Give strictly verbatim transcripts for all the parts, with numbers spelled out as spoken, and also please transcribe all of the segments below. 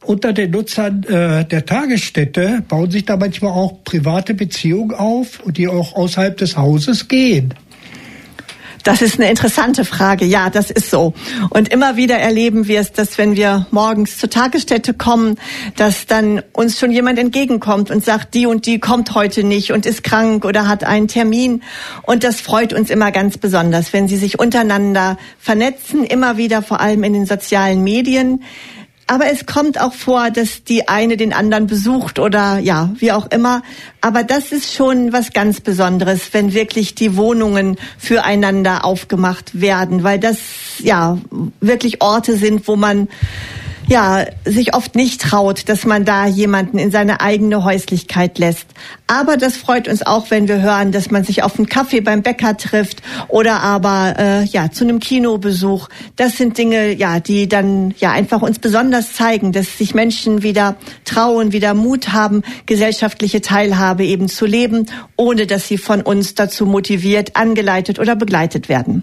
unter den Nutzern äh, der Tagesstätte bauen sich da manchmal auch private Beziehungen auf, die auch außerhalb des Hauses gehen. Das ist eine interessante Frage. Ja, das ist so. Und immer wieder erleben wir es, dass wenn wir morgens zur Tagesstätte kommen, dass dann uns schon jemand entgegenkommt und sagt, die und die kommt heute nicht und ist krank oder hat einen Termin. Und das freut uns immer ganz besonders, wenn sie sich untereinander vernetzen, immer wieder, vor allem in den sozialen Medien. Aber es kommt auch vor, dass die eine den anderen besucht oder ja, wie auch immer. Aber das ist schon was ganz Besonderes, wenn wirklich die Wohnungen füreinander aufgemacht werden, weil das ja wirklich Orte sind, wo man ja sich oft nicht traut, dass man da jemanden in seine eigene Häuslichkeit lässt. Aber das freut uns auch, wenn wir hören, dass man sich auf einen Kaffee beim Bäcker trifft oder aber äh, ja zu einem Kinobesuch. Das sind Dinge, ja, die dann ja einfach uns besonders zeigen, dass sich Menschen wieder trauen, wieder Mut haben, gesellschaftliche Teilhabe eben zu leben, ohne dass sie von uns dazu motiviert, angeleitet oder begleitet werden.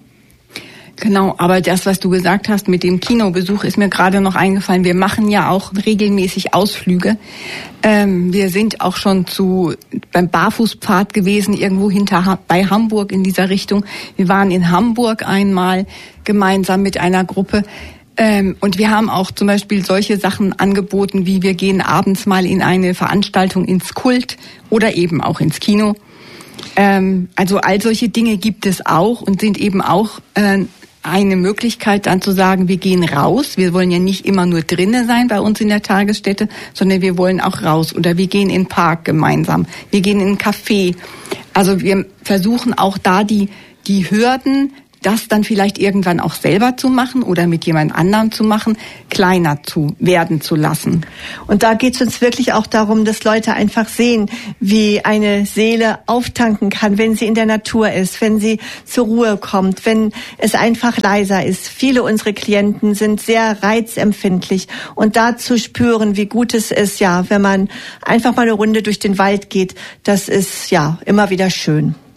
Genau, aber das, was du gesagt hast mit dem Kinobesuch, ist mir gerade noch eingefallen. Wir machen ja auch regelmäßig Ausflüge. Ähm, wir sind auch schon zu beim Barfußpfad gewesen, irgendwo hinter bei Hamburg in dieser Richtung. Wir waren in Hamburg einmal gemeinsam mit einer Gruppe. Ähm, und wir haben auch zum Beispiel solche Sachen angeboten, wie wir gehen abends mal in eine Veranstaltung ins Kult oder eben auch ins Kino. Ähm, also all solche Dinge gibt es auch und sind eben auch äh, eine Möglichkeit dann zu sagen, wir gehen raus. Wir wollen ja nicht immer nur drinnen sein bei uns in der Tagesstätte, sondern wir wollen auch raus. Oder wir gehen in den Park gemeinsam. Wir gehen in einen Café. Also wir versuchen auch da die, die Hürden, das dann vielleicht irgendwann auch selber zu machen oder mit jemand anderem zu machen, kleiner zu werden zu lassen. Und da geht es uns wirklich auch darum, dass Leute einfach sehen, wie eine Seele auftanken kann, wenn sie in der Natur ist, wenn sie zur Ruhe kommt, wenn es einfach leiser ist. Viele unserer Klienten sind sehr reizempfindlich und da zu spüren, wie gut es ist, ja, wenn man einfach mal eine Runde durch den Wald geht, das ist ja immer wieder schön.